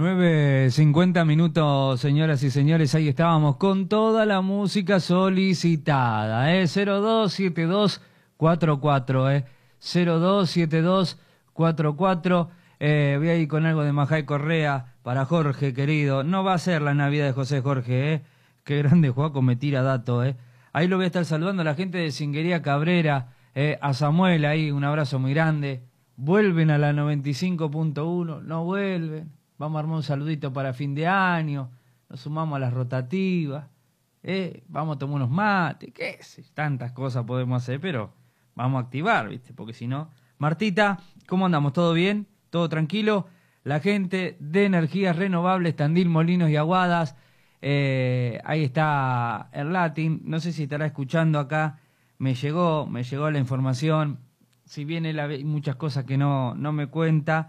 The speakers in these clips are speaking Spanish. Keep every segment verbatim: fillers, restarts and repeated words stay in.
nueve cincuenta minutos, señoras y señores, ahí estábamos con toda la música solicitada, ¿eh? cero dos siete dos cuatro cuatro, ¿eh? cero dos siete dos cuatro cuatro. Eh, voy a ir con algo de Majay Correa para Jorge, querido. No va a ser la Navidad de José Jorge, ¿eh? Qué grande Joaco, me tira dato, ¿eh? Ahí lo voy a estar saludando a la gente de Singuería Cabrera, eh, a Samuel ahí, un abrazo muy grande. Vuelven a la noventa y cinco punto uno, no vuelven. Vamos a armar un saludito para fin de año, nos sumamos a las rotativas, eh, vamos a tomar unos mates, qué sé, tantas cosas podemos hacer, pero vamos a activar, ¿viste? Porque si no... Martita, ¿cómo andamos? ¿Todo bien? ¿Todo tranquilo? La gente de Energías Renovables, Tandil, Molinos y Aguadas, eh, ahí está el Latin, no sé si estará escuchando acá, me llegó, me llegó la información, si bien él hay muchas cosas que no, no me cuenta,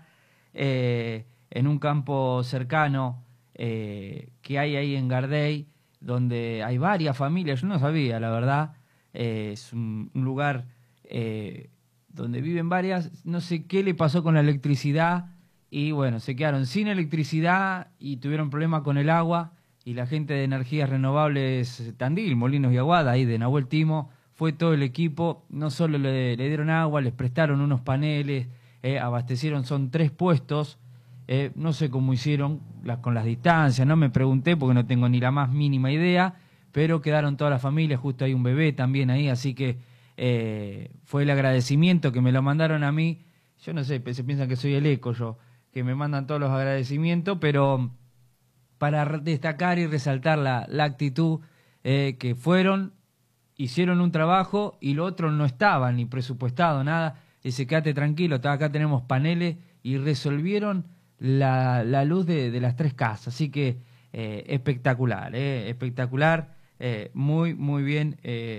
eh, en un campo cercano eh, que hay ahí en Gardey, donde hay varias familias, yo no sabía, la verdad, eh, es un, un lugar eh, donde viven varias, no sé qué le pasó con la electricidad, y bueno, se quedaron sin electricidad y tuvieron problemas con el agua, y la gente de Energías Renovables Tandil, Molinos y Aguada, ahí de Nahuel Timo, fue todo el equipo, no solo le, le dieron agua, les prestaron unos paneles, eh, abastecieron, son tres puestos. Eh, no sé cómo hicieron las, con las distancias, no me pregunté porque no tengo ni la más mínima idea, pero quedaron todas las familias, justo hay un bebé también ahí, así que eh, fue el agradecimiento que me lo mandaron a mí. Yo no sé, se piensan que soy el eco yo, que me mandan todos los agradecimientos, pero para destacar y resaltar la, la actitud eh, que fueron, hicieron un trabajo y lo otro no estaba ni presupuestado, nada. Dice, quédate tranquilo, acá tenemos paneles y resolvieron La, la luz de, de las tres casas, así que eh, espectacular, eh, espectacular, eh, muy, muy bien. Eh,